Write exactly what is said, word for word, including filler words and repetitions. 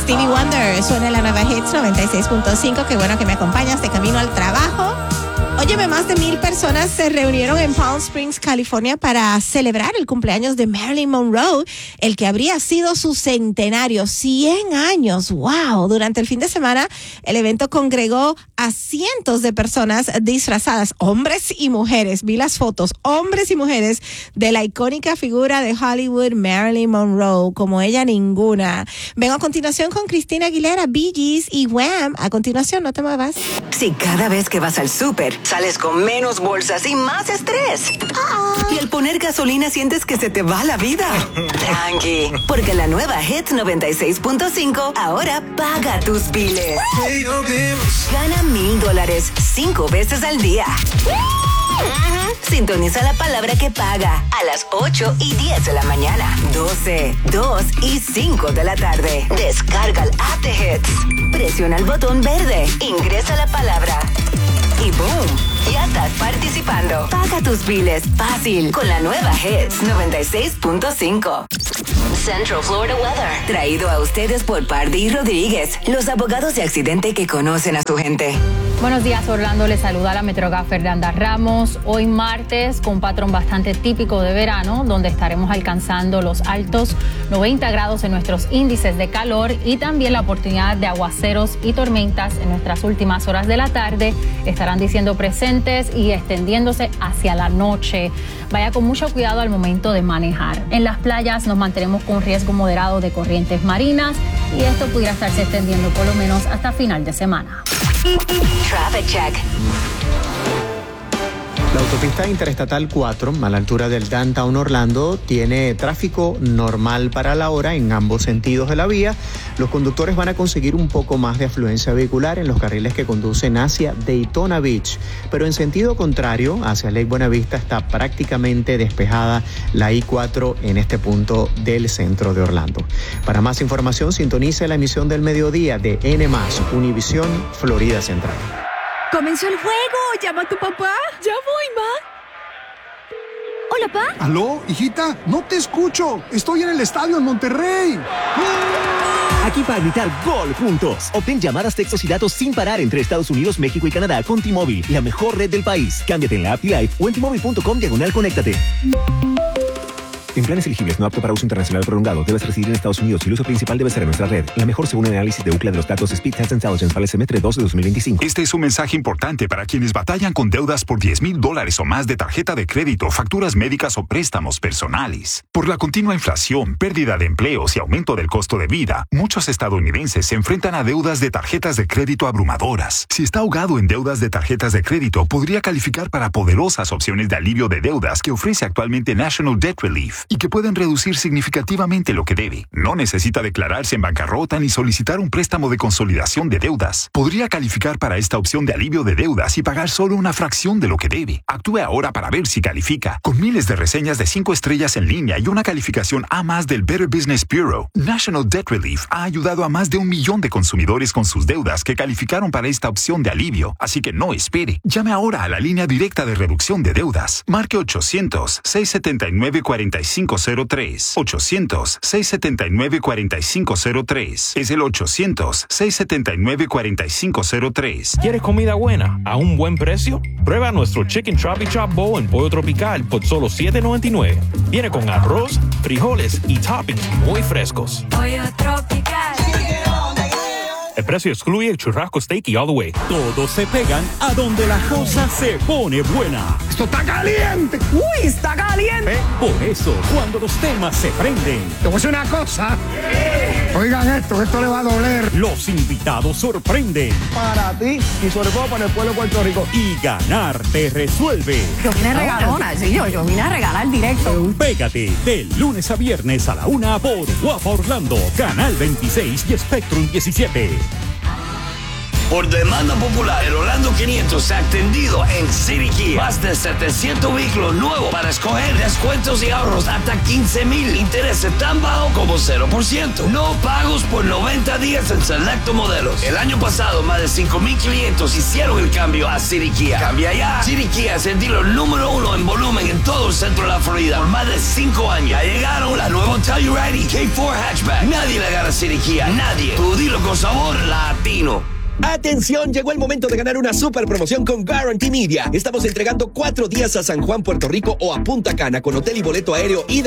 Stevie Wonder suena en la nueva Hits noventa y seis punto cinco. Qué bueno que me acompañas de camino al trabajo. Óyeme, más de mil personas se reunieron en Palm Springs, California, para celebrar el cumpleaños de Marilyn Monroe, el que habría sido su centenario, cien años. ¡Wow! Durante el fin de semana, el evento congregó a cientos de personas disfrazadas, hombres y mujeres. Vi las fotos, hombres y mujeres, de la icónica figura de Hollywood, Marilyn Monroe, como ella ninguna. Vengo a continuación con Christina Aguilera, Bee Gees y Wham. A continuación, no te muevas. Si cada vez que vas al súper sales con menos bolsas y más estrés. Y al poner gasolina sientes que se te va la vida. Tranqui, porque la nueva Hits noventa y seis punto cinco ahora paga tus biles. Gana mil dólares cinco veces al día. Sintoniza la palabra que paga a las ocho y diez de la mañana, doce, dos y cinco de la tarde. Descarga el app de Hits. Presiona el botón verde. Ingresa la palabra. Y boom, ya estás participando. Paga tus biles fácil con la nueva Hits noventa y seis punto cinco. Central Florida Weather. Traído a ustedes por Pardí Rodríguez, los abogados de accidente que conocen a su gente. Buenos días, Orlando. Les saluda la meteoróloga Fernanda Ramos. Hoy martes, con un patrón bastante típico de verano, donde estaremos alcanzando los altos noventa grados en nuestros índices de calor y también la oportunidad de aguaceros y tormentas en nuestras últimas horas de la tarde. Estarán diciendo presentes y extendiéndose hacia la noche. Vaya con mucho cuidado al momento de manejar. En las playas nos mantenemos con riesgo moderado de corrientes marinas y esto pudiera estarse extendiendo por lo menos hasta final de semana. Traffic check. La autopista Interestatal cuatro, a la altura del Downtown Orlando, tiene tráfico normal para la hora en ambos sentidos de la vía. Los conductores van a conseguir un poco más de afluencia vehicular en los carriles que conducen hacia Daytona Beach, pero en sentido contrario, hacia Lake Buenavista, está prácticamente despejada la I cuatro en este punto del centro de Orlando. Para más información, sintonice la emisión del mediodía de N más, Univisión, Florida Central. ¡Comenzó el juego! ¡Llama a tu papá! ¡Ya voy, ma! ¿Hola, pa? ¿Aló, hijita? No te escucho. Estoy en el estadio en Monterrey. Aquí para gritar gol juntos. Obtén llamadas, textos y datos sin parar entre Estados Unidos, México y Canadá con T-Mobile, la mejor red del país. Cámbiate en la app T-Life o en T Mobile punto com diagonal conéctate. En planes elegibles no apto para uso internacional prolongado, debes residir en Estados Unidos y el uso principal debe ser en nuestra red. La mejor según el análisis de U C L A de los datos Speed Test Intelligence para el semestre dos de dos mil veinticinco. Este es un mensaje importante para quienes batallan con deudas por diez mil dólares o más de tarjeta de crédito, facturas médicas o préstamos personales. Por la continua inflación, pérdida de empleos y aumento del costo de vida, muchos estadounidenses se enfrentan a deudas de tarjetas de crédito abrumadoras. Si está ahogado en deudas de tarjetas de crédito, podría calificar para poderosas opciones de alivio de deudas que ofrece actualmente National Debt Relief y que pueden reducir significativamente lo que debe. No necesita declararse en bancarrota ni solicitar un préstamo de consolidación de deudas. Podría calificar para esta opción de alivio de deudas y pagar solo una fracción de lo que debe. Actúe ahora para ver si califica. Con miles de reseñas de cinco estrellas en línea y una calificación A más del Better Business Bureau, National Debt Relief ha ayudado a más de un millón de consumidores con sus deudas que calificaron para esta opción de alivio. Así que no espere. Llame ahora a la línea directa de reducción de deudas. Marque ochocientos, seiscientos setenta y nueve, cuarenta y cinco cero tres. ochocientos, seiscientos setenta y nueve, cuarenta y cinco cero tres. Es el ochocientos, seiscientos setenta y nueve, cuarenta y cinco cero tres. ¿Quieres comida buena a un buen precio? Prueba nuestro Chicken Chop y Chop Bowl en Pollo Tropical por solo siete noventa y nueve. Viene con arroz, frijoles y toppings muy frescos. Pollo Tropical. El precio excluye el churrasco steak y all the way. Todos se pegan a donde la cosa se pone buena. ¡Esto está caliente! ¡Uy, está caliente! ¿Eh? Por eso, cuando los temas se prenden... Te voy a decir una cosa. Oigan esto, esto le va a doler. Los invitados sorprenden. Para ti y sobre todo para el pueblo de Puerto Rico. Y ganar te resuelve. Yo vine regalona, sí, yo, yo vine a regalar directo. Pégate de lunes a viernes a la una por Guapa Orlando, Canal veintiséis y Spectrum diecisiete. Por demanda popular, el Orlando quinientos se ha extendido en City Kia. Más de setecientos vehículos nuevos para escoger, descuentos y ahorros hasta quince mil. Intereses tan bajo como cero por ciento. No pagos por noventa días en selecto modelos. El año pasado, más de cinco mil quinientos hicieron el cambio a City Kia. Cambia ya. City Kia es el dealer número uno en volumen en todo el centro de la Florida por más de cinco años. Ya llegaron la nueva Telluride y K cuatro Hatchback. Nadie le gana a City Kia. Nadie. Tu dealer con sabor latino. Atención, llegó el momento de ganar una super promoción con Guarantee Media. Estamos entregando cuatro días a San Juan, Puerto Rico o a Punta Cana con hotel y boleto aéreo ida